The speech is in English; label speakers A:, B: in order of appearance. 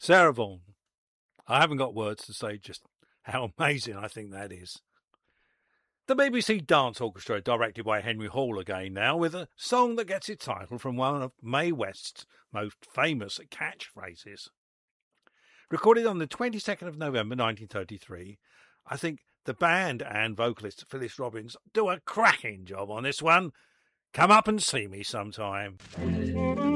A: Sarah Vaughan. I haven't got words to say just how amazing I think that is. The BBC Dance Orchestra, directed by Henry Hall again now, with a song that gets its title from one of Mae West's most famous catchphrases. Recorded on the 22nd of November 1933, I think the band and vocalist Phyllis Robbins do a cracking job on this one. Come up and see me sometime.